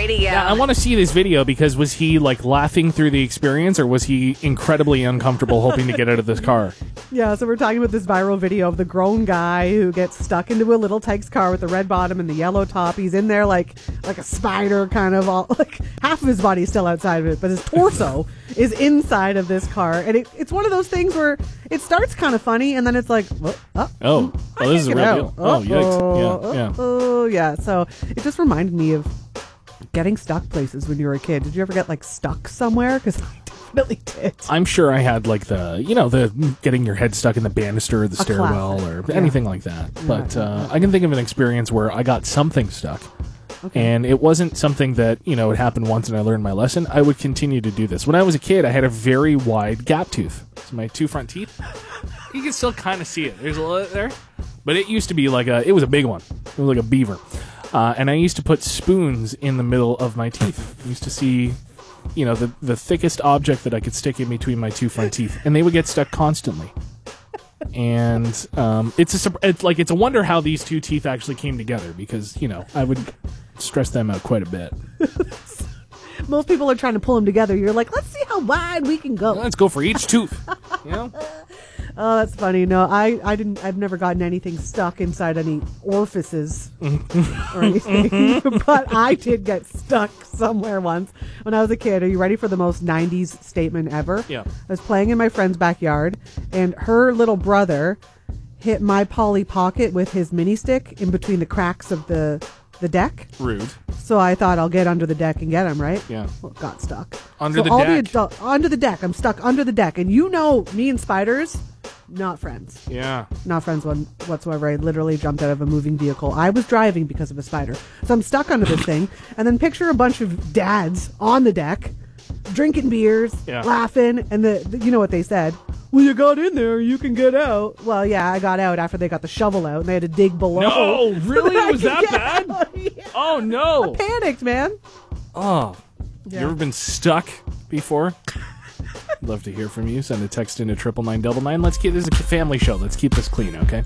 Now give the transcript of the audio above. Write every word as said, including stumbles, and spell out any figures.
radio. Yeah, I want to see this video because was he like laughing through the experience or was he incredibly uncomfortable hoping to get out of this car? Yeah, so we're talking about this viral video of the grown guy who gets stuck into a little Tykes car with the red bottom and the yellow top. He's in there like like a spider, kind of all like half of his body is still outside of it, but his torso is inside of this car. And it, it's one of those things where it starts kind of funny and then it's like, oh, oh, Oh, I oh this is a can't real get deal. out. Oh, yikes. Yeah, yeah. Oh, yeah. So it just reminded me of getting stuck places when you were a kid. Did you ever get like stuck somewhere? Because I definitely did. I'm sure I had like the, you know, the getting your head stuck in the banister or the A stairwell classic. or Yeah. anything like that. But yeah, uh, yeah. I can think of an experience where I got something stuck. Okay. And it wasn't something that, you know, it happened once and I learned my lesson. I would continue to do this. When I was a kid, I had a very wide gap tooth. So my two front teeth. You can still kind of see it. There's a little there. But it used to be like a, it was a big one. It was like a beaver. Uh, and I used to put spoons in the middle of my teeth. I used to see, you know, the, the thickest object that I could stick in between my two front teeth. And they would get stuck constantly. And um, it's a surp- it's like it's a wonder how these two teeth actually came together because, you know, I would stress them out quite a bit. Most people are trying to pull them together. You're like, let's see how wide we can go. Let's go for each tooth. You know? Oh, that's funny. No, I, I didn't. I've never gotten anything stuck inside any orifices or anything. But I did get stuck somewhere once when I was a kid. Are you ready for the most nineties statement ever? Yeah. I was playing in my friend's backyard, and her little brother hit my Polly Pocket with his mini stick in between the cracks of the the deck. Rude. So I thought I'll get under the deck and get him, right? Yeah. Well, got stuck. Under so the all deck. The adult, under the deck. I'm stuck under the deck. And you know, me and spiders, not friends. Yeah. Not friends one, whatsoever. I literally jumped out of a moving vehicle. I was driving because of a spider. So I'm stuck under this thing. And then picture a bunch of dads on the deck, drinking beers, Yeah. laughing. And the, the you know what they said? Well, you got in there, you can get out. Well, yeah, I got out after they got the shovel out and they had to dig below. No, really? So It was I that could bad? get out. Yeah. Oh, no. Panicked, man. Oh. Yeah. You ever been stuck before? Love to hear from you. Send a text into triple nine double nine. Let's keep this is a family show. Let's keep this clean, okay?